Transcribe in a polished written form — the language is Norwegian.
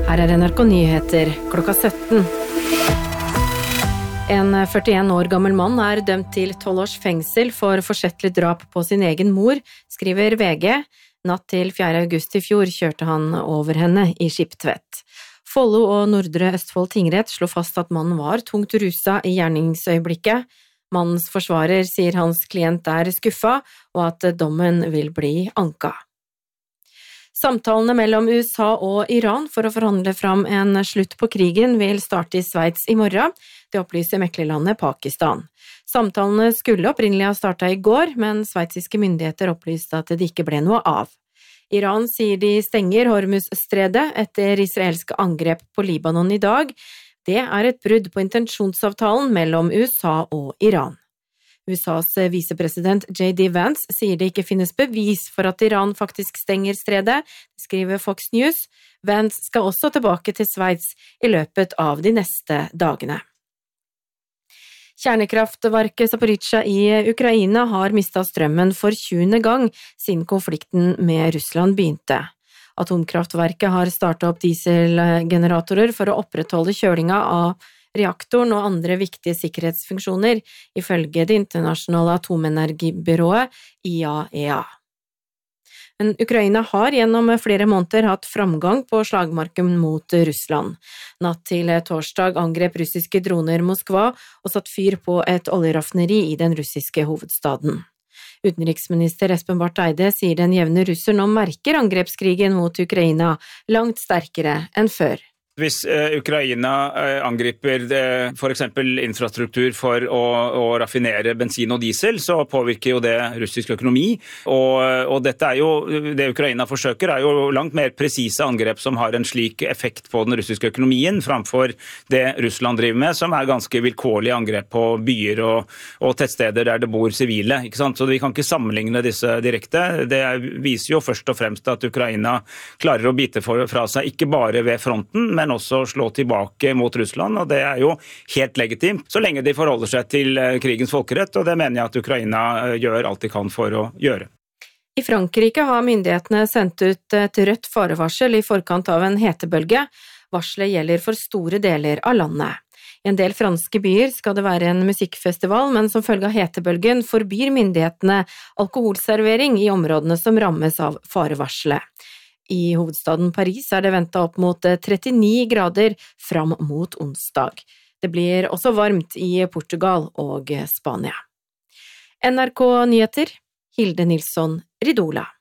Her NRK Nyheter klokka 17. En 41 år gammel mann dømt til 12 års fengsel for forsettlig drap på sin egen mor, skriver VG. Natt til 4. august i fjor kjørte han over henne i Skiptvet. Follo og Nordre Østfold tingrett slo fast at mannen var tungt rusa i gjerningsøyeblikket. Mannens forsvarer sier hans klient skuffa, og at dommen vil bli anka. Samtalene mellom USA og Iran for å forhandle fram en slutt på krigen vil starte i Sveits i morgen, det opplyser meklerlandet Pakistan. Samtalene skulle opprinnelig ha startet i går, men sveitsiske myndigheter opplyste at det ikke ble noe av. Iran sier de stenger Hormuz-stredet etter israelske angrep på Libanon i dag. Det et brudd på intensjonsavtalen mellom USA og Iran. USAs visepresident J.D. Vance sier det ikke finnes bevis for at Iran faktisk stenger stredet, skriver Fox News. Vance skal også tilbake til Sveits i løpet av de neste dagene. Kjernekraftverket Zaporizjzja i Ukraina har mistet strømmen for 20. gang siden konflikten med Russland begynte. Atomkraftverket har startet opp dieselgeneratorer for å opprettholde kjølinga av reaktoren og andre viktige sikkerhetsfunksjoner, ifølge det internasjonale atomenergibyrået IAEA. Men Ukraina har gjennom flere måneder hatt framgang på slagmarken mot Russland. Natt til torsdag angrep russiske droner Moskva og satt fyr på et oljeraffineri i den russiske hovedstaden. Utenriksminister Espen Barth Eide sier den jevne russer nå merker angrepskrigen mot Ukraina langt sterkere enn før. Hvis Ukraina angriper for eksempel infrastruktur for å raffinere bensin og diesel, så påvirker jo det russisk økonomi. Og dette jo, det Ukraina forsøker jo langt mer presise angrep som har en slik effekt på den russiske økonomien, framfor det Russland driver med, som ganske vilkårlige angrep på byer og tettsteder der det bor sivile. Ikke sant? Så vi kan ikke sammenligne disse direkte. Det viser jo først og fremst at Ukraina klarer å bite fra seg, ikke bare ved fronten, men også slå tilbake mot Russland, og det jo helt legitimt, så lenge de forholder seg til krigens folkerett, og det mener jeg at Ukraina gjør alt de kan for å gjøre. I Frankrike har myndighetene sendt ut et rødt farevarsel i forkant av en hetebølge. Varselet gjelder for store deler av landet. I en del franske byer skal det være en musikkfestival, men som følge av hetebølgen forbyr myndighetene alkoholservering i områdene som rammes av farevarselet. I hovedstaden Paris det ventet opp mot 39 grader fram mot onsdag. Det blir også varmt i Portugal og Spania. NRK Nyheter, Hilde Nilsson Ridola.